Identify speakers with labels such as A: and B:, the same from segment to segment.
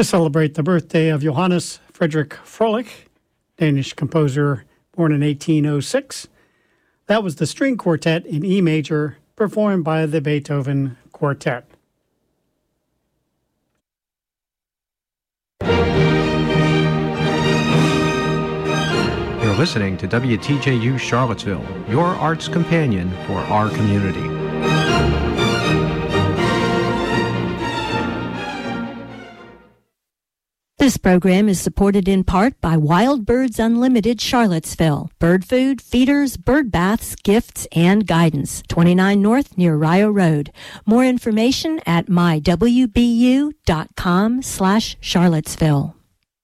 A: to celebrate the birthday of Johannes Frederick Froelich, Danish composer born in 1806. That was the string quartet in E major, performed by the Beethoven Quartet.
B: You're listening to WTJU Charlottesville, your arts companion for our community.
C: This program is supported in part by Wild Birds Unlimited Charlottesville. Bird food, feeders, bird baths, gifts, and guidance. 29 North near Rio Road. More information at mywbu.com/Charlottesville.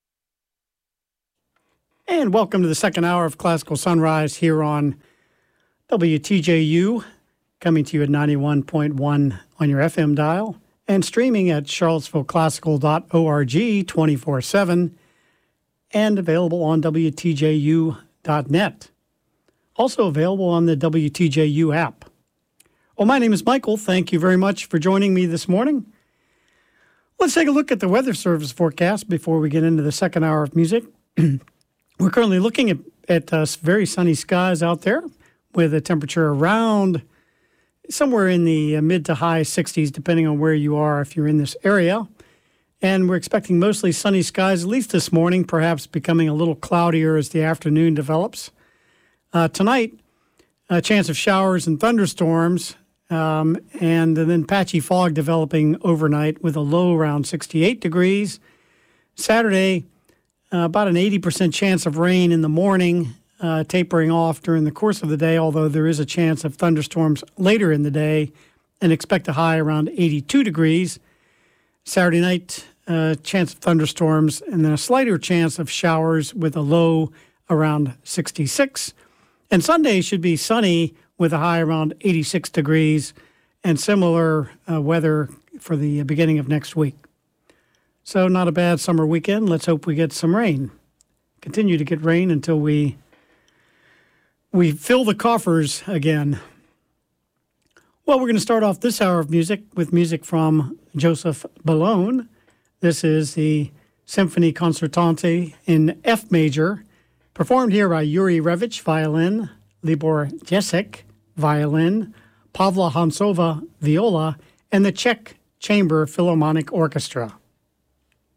A: And welcome to the second hour of Classical Sunrise here on WTJU, coming to you at 91.1 on your FM dial and streaming at charlottesvilleclassical.org 24/7 and available on WTJU.net. Also available on the WTJU app. Well, my name is Michael. Thank you very much for joining me this morning. Let's take a look at the Weather Service forecast before we get into the second hour of music. We're currently looking at very sunny skies out there with a temperature around somewhere in the mid to high 60s, depending on where you are if you're in this area. And we're expecting mostly sunny skies, at least this morning, perhaps becoming a little cloudier as the afternoon develops. Tonight, a chance of showers and thunderstorms, and then patchy fog developing overnight with a low around 68 degrees. Saturday, about an 80% chance of rain in the morning, tapering off during the course of the day, although there is a chance of thunderstorms later in the day, and expect a high around 82 degrees. Saturday night, chance of thunderstorms, and then a slighter chance of showers with a low around 66. And Sunday should be sunny with a high around 86 degrees, and similar weather for the beginning of next week. So not a bad summer weekend. Let's hope we get some rain. Continue to get rain until we fill the coffers again. Well, we're going to start off this hour of music with music from Joseph Bellone. This is the Symphony Concertante in F major, performed here by Yuri Revich, violin, Libor Jesek, violin, Pavla Hansova, viola, and the Czech Chamber Philharmonic Orchestra.